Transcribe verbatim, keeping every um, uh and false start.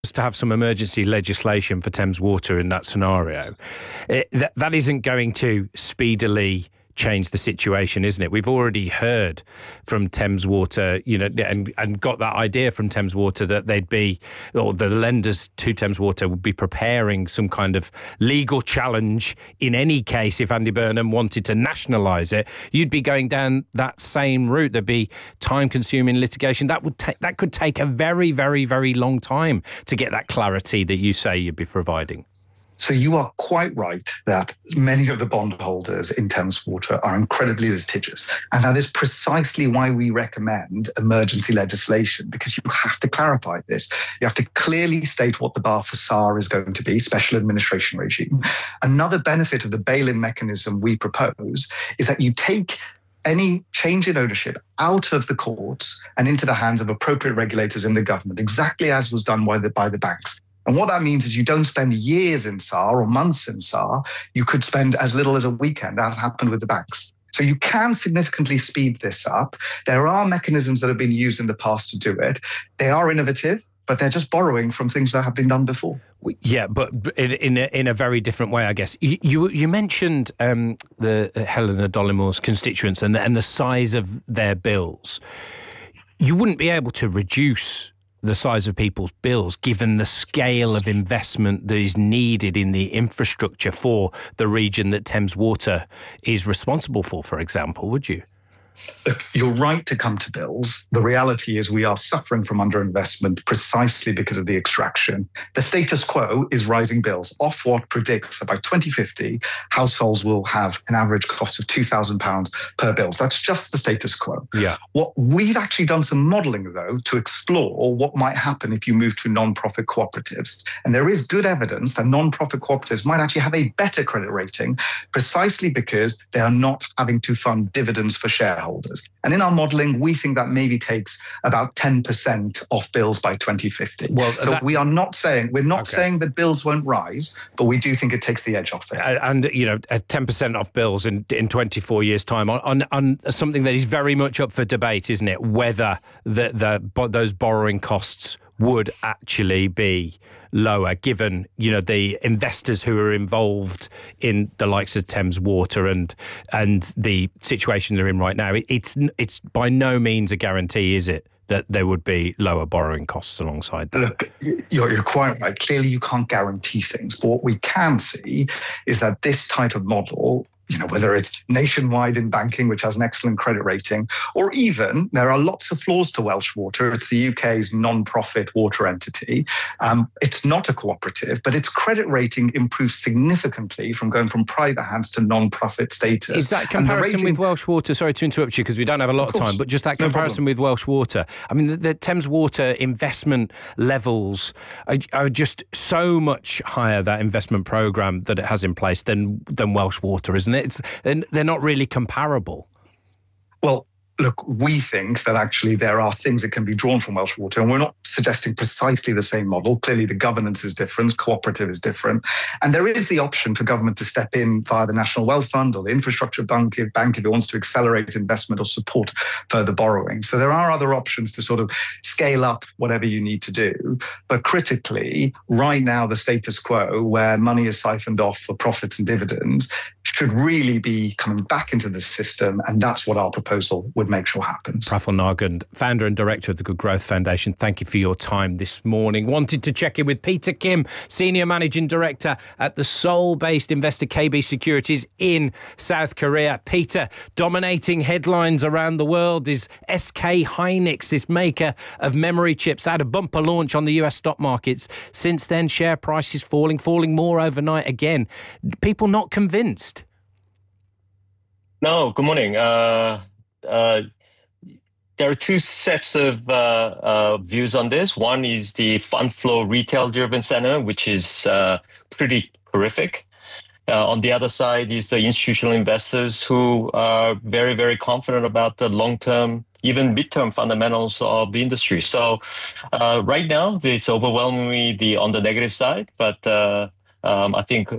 to have some emergency legislation for Thames Water in that scenario, it, that, that isn't going to speedily change the situation, isn't it? We've already heard from Thames Water, you know, and, and got that idea from Thames Water that they'd be, or the lenders to Thames Water would be preparing some kind of legal challenge in any case if Andy Burnham wanted to nationalise it. You'd be going down that same route. There'd be time-consuming litigation. That would take, that could take a very, very, very long time to get that clarity that you say you'd be providing. So you are quite right that many of the bondholders in Thames Water are incredibly litigious. And that is precisely why we recommend emergency legislation, because you have to clarify this. You have to clearly state what the bar for S A R is going to be, special administration regime. Another benefit of the bail-in mechanism we propose is that you take any change in ownership out of the courts and into the hands of appropriate regulators in the government, exactly as was done by the, by the banks. And what that means is you don't spend years in S A R or months in S A R. You could spend as little as a weekend, as happened with the banks. So you can significantly speed this up. There are mechanisms that have been used in the past to do it. They are innovative, but they're just borrowing from things that have been done before. Yeah, but in in a, in a very different way, I guess. You you, you mentioned um, the uh, Helena Dollimore's constituents and the, and the size of their bills. You wouldn't be able to reduce the size of people's bills, given the scale of investment that is needed in the infrastructure for the region that Thames Water is responsible for, for example, would you? Look, you're right to come to bills. The reality is we are suffering from underinvestment precisely because of the extraction. The status quo is rising bills. Ofwat predicts that by twenty fifty, households will have an average cost of two thousand pounds per bill. So that's just the status quo. Yeah. What we've actually done some modelling, though, to explore what might happen if you move to non-profit cooperatives. And there is good evidence that non-profit cooperatives might actually have a better credit rating precisely because they are not having to fund dividends for shareholders. And in our modelling, we think that maybe takes about ten percent off bills by twenty fifty. Well, so that, we are not saying, we're not okay. saying that bills won't rise, but we do think it takes the edge off it. And, you know, ten percent off bills in, in twenty-four years' time on, on, on something that is very much up for debate, isn't it? Whether the, the those borrowing costs would actually be lower, given, you know, the investors who are involved in the likes of Thames Water and and the situation they're in right now. It's it's by no means a guarantee, is it, that there would be lower borrowing costs alongside that? Look, you're, you're quite right. Clearly, you can't guarantee things. But what we can see is that this type of model, you know, whether it's nationwide in banking, which has an excellent credit rating, or even there are lots of flaws to Welsh Water. It's the U K's non-profit water entity. Um, it's not a cooperative, but its credit rating improves significantly from going from private hands to non-profit status. Is that comparison rating with Welsh Water? Sorry to interrupt you because we don't have a lot of, of time, but just that comparison no with Welsh Water. I mean, the, the Thames Water investment levels are, are just so much higher, that investment programme that it has in place, than than Welsh Water, isn't it? It's, they're not really comparable. Well, look, we think that actually there are things that can be drawn from Welsh Water, and we're not suggesting precisely the same model. Clearly, the governance is different, cooperative is different, and there is the option for government to step in via the National Wealth Fund or the Infrastructure Bank if, bank if it wants to accelerate investment or support further borrowing. So there are other options to sort of scale up whatever you need to do. But critically, right now, the status quo, where money is siphoned off for profits and dividends, should really be coming back into the system, and that's what our proposal would make sure happens. Praful Nargund, founder and director of the Good Growth Foundation, thank you for your time this morning. Wanted to check in with Peter Kim, senior managing director at the Seoul-based investor K B Securities in South Korea. Peter, dominating headlines around the world is S K Hynix, this maker of memory chips, had a bumper launch on the U S stock markets. Since then, share prices falling, falling more overnight again. People not convinced? No, good morning. Uh, uh, there are two sets of uh, uh, views on this. One is the fund flow retail-driven center, which is uh, pretty horrific. Uh, on the other side is the institutional investors who are very, very confident about the long-term, even midterm fundamentals of the industry. So uh, right now, it's overwhelmingly the on the negative side, but uh, um, I think